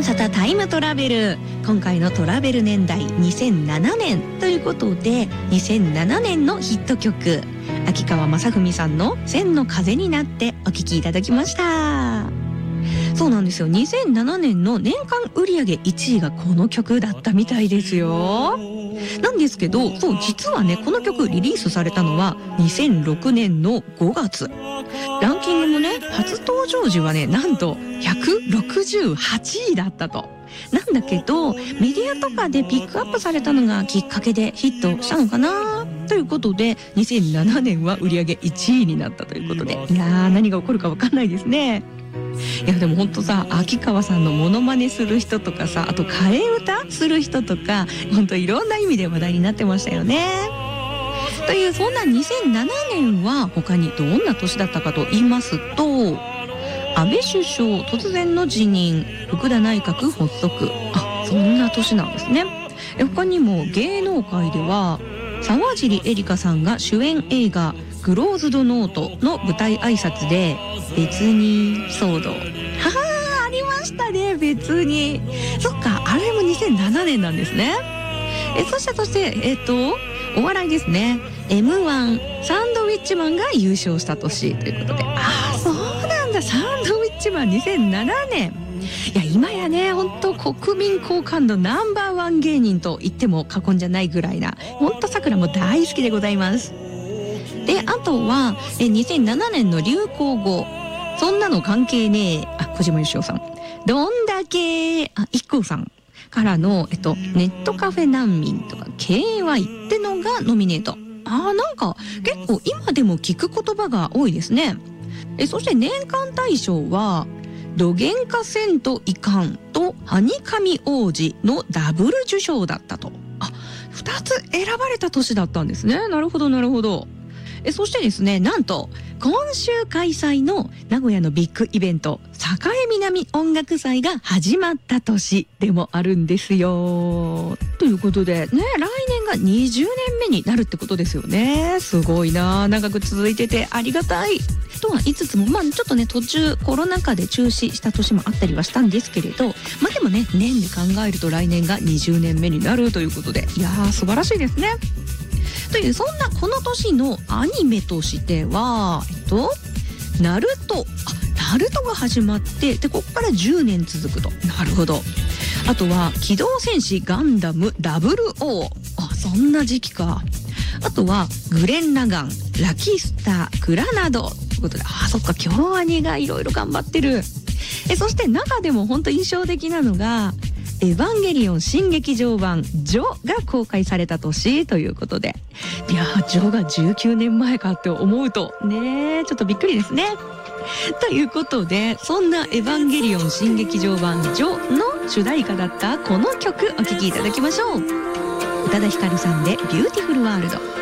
ンサタタイムトラベル、今回のトラベル年代2007年ということで、2007年のヒット曲、秋川雅史さんの千の風になってお聴きいただきました。そうなんですよ、2007年の年間売上1位がこの曲だったみたいですよ。なんですけど、そう実はね、この曲リリースされたのは2006年の5月。ランキングもね、初登場時はね、なんと168位だったと。なんだけど、メディアとかでピックアップされたのがきっかけでヒットしたのかなということで、2007年は売上1位になったということで、いやー、何が起こるか分かんないですね。いやでもほんとさ、秋川さんのモノマネする人とかさ、あと替え歌する人とか、ほんといろんな意味で話題になってましたよね。という、そんな2007年は他にどんな年だったかと言いますと、安倍首相突然の辞任、福田内閣発足、そんな年なんですね。他にも芸能界では沢尻エリカさんが主演映画クローズドノートの舞台挨拶で別に騒動、ありましたね、別に。そっか、あれも2007年なんですね。そしてお笑いですね。M1 サンドウィッチマンが優勝した年ということで、そうなんだ、サンドウィッチマン2007年。いや今やね、本当国民好感度ナンバーワン芸人と言っても過言じゃないぐらいな、本当桜も大好きでございます。で、あとは2007年の流行語、そんなの関係ねえ、小島よしおさん、どんだけIKKOさんからの、ネットカフェ難民とか KY ってのがノミネート。なんか結構今でも聞く言葉が多いですね。そして年間大賞はどげんかせんといかんとはにかみ王子のダブル受賞だったと。2つ選ばれた年だったんですね。なるほどなるほど。そしてですね、なんと今週開催の名古屋のビッグイベント、栄南音楽祭が始まった年でもあるんですよ。ということでね、来年が20年目になるってことですよね。すごいな、長く続いててありがたいとは言いつつも、ちょっとね、途中コロナ禍で中止した年もあったりはしたんですけれど、でもね、年で考えると来年が20年目になるということで、いやー、素晴らしいですね。という、そんなこの年のアニメとしてはナルトが始まって、でここから10年続くと。なるほど。あとは機動戦士ガンダム 00、そんな時期か。あとはグレン・ラガン、ラキスター、クラナドということで、そっか、京アニがいろいろ頑張ってる。そして中でも本当印象的なのがエヴァンゲリオン新劇場版ジョが公開された年ということで、いやー、ジョが19年前かって思うとね、ちょっとびっくりですね。ということで、そんなエヴァンゲリオン新劇場版ジョの主題歌だったこの曲、お聴きいただきましょう。宇多田ヒカルさんでビューティフルワールド。